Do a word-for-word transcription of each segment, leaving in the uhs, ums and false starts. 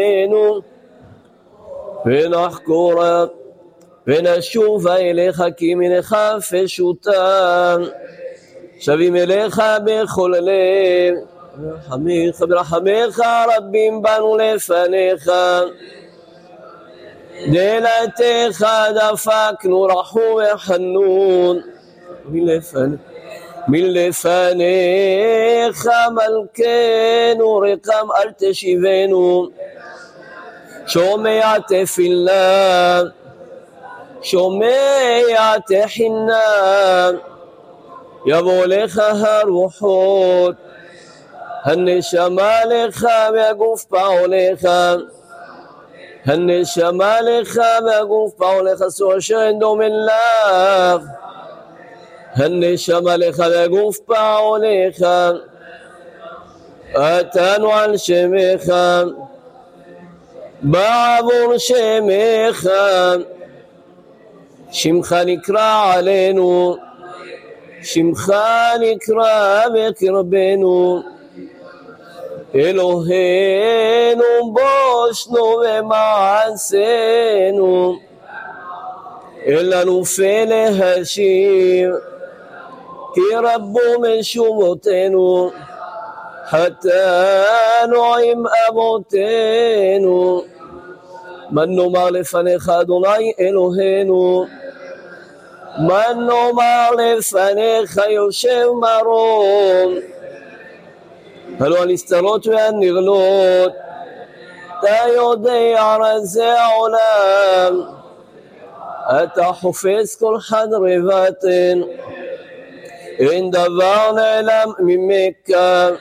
ונחקור ונשוב אליך כי מנך פשוטם, שבים אליך בכל לב, ברחמיך ברחמיך רבים בנו לפניך, דלתך דפקנו רחום וחנון, מלפניך מלפניך מלכנו רקם אל תשיבנו, שומע תפילה שומע תחינה, יבוא לך הרוחות הנשמה לך והגוף פעולך, הנשמה לך והגוף פעולך סור שאין דומן לך, הנשמה לך והגוף פעולך, אתנו על שמך בעבור שמך, שמך נקרא עלינו, שמך נקרא בקרבנו, אלוהינו בושנו ומעשינו, אין לנו פה להשיב, כי רבו משובותינו, חטאנו עם אבותינו, מה נאמר לפניך אדוני אלוהינו, מה נאמר לפניך יושב מרום, הלא הנסתרות והנרלות, אתה יודע רזי העולם, אתה חופש כל חדרי בטן, אין דבר נעלם ממך,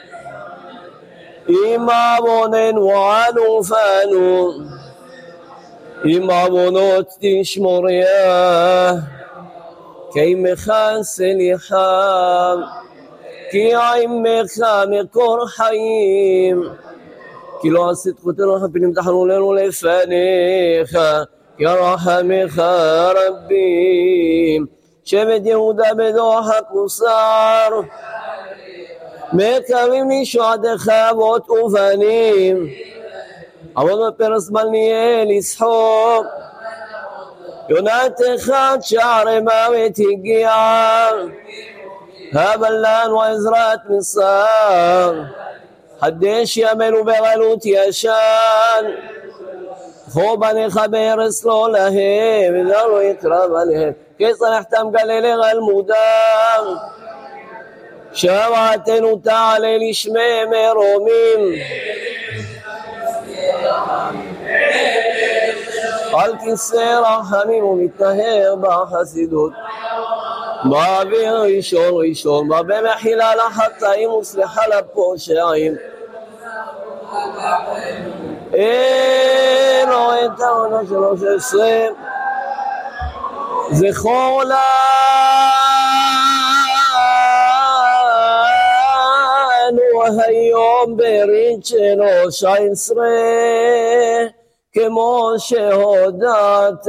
אם עווננו ענו פנו, אם עוונות תשמוריה, כי עמך סליחה, כי עמך מקור חיים, כי לא עשית חוטאנו חפים תחנוננו לפניך, כי רחמך רבים, שבט יהודה בדוחק וסער, מקווים לשועתך אבות ובנים, עבוד בפרס בל נהיה לצחוק, יונתך עד שערי מוות הגיעה, הבלן ועזרת מסר, חדש ימינו בגלות ישן, חו בניך בארץ לא להם, ולא יקרב עליהם, כי צנחתם גלילי גלמודם, שבעתנו תעלה לשמי מרומים, על כיסא רחמים ומתנהר בחסידות, מעביר ראשון ראשון, מרבה מחילה לחטאים וסליחה לפושעים, אינו את העונה שלוש עשרה, זכור לנו היום ברית שלוש עשרה, כמו שהודעת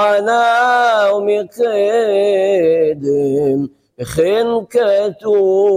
לענה ומקדם, וכן כתוב